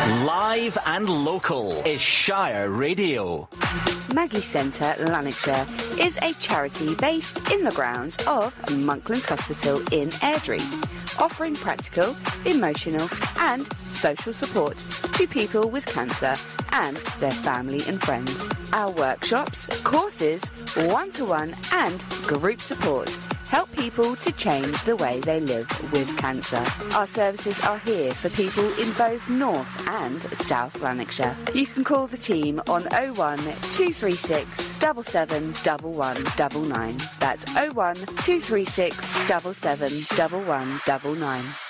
Live and local is Shire Radio. Maggie Centre, Lanarkshire, is a charity based in the grounds of Monklands Hospital in Airdrie, offering practical, emotional and social support to people with cancer and their family and friends. Our workshops, courses, one-to-one and group support help people to change the way they live with cancer. Our services are here for people in both North and South Lanarkshire. You can call the team on 01 236 77 1199. That's 01 236 77 1199.